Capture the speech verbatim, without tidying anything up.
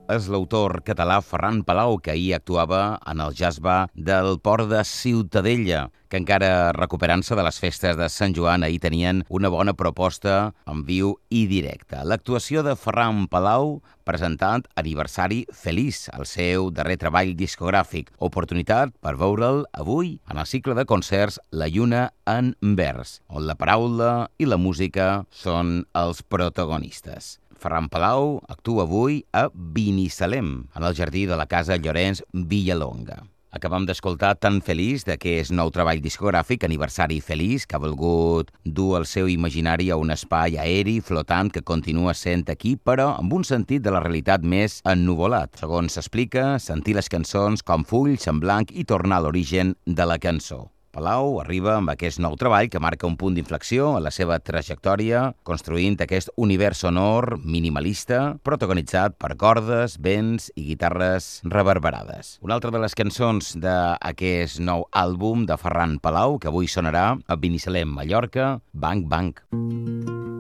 és l'autor català Ferran Palau, que ahir actuava en el Jazz Bar del Port de Ciutadella, que encara recuperant-se de les festes de Sant Joan, ahir tenien una bona proposta en viu i directe. L'actuació de Ferran Palau presentant Aniversari Feliç, el seu darrer treball discogràfic. Oportunitat per veure'l avui en el cicle de concerts La Lluna en Vers, on la paraula i la música són els protagonistes. Ferran Palau actua avui a Binissalem, en el jardí de la Casa Llorenç Villalonga. Acabam d'escoltar Tan Feliç, d'aquest nou treball discogràfic, Aniversari Feliç, que ha volgut dur el seu imaginari a un espai aeri, flotant, que continua sent aquí, però amb un sentit de la realitat més ennuvolat. Segons s'explica, sentir les cançons com fulls en blanc i tornar a l'origen de la cançó. Palau arriba amb aquest nou treball que marca un punt d'inflexió en la seva trajectòria, construint aquest univers sonor minimalista, protagonitzat per cordes, vents i guitarres reverberades. Una altra de les cançons d'aquest nou àlbum de Ferran Palau, que avui sonarà a Binissalem, Mallorca, Banc Banc.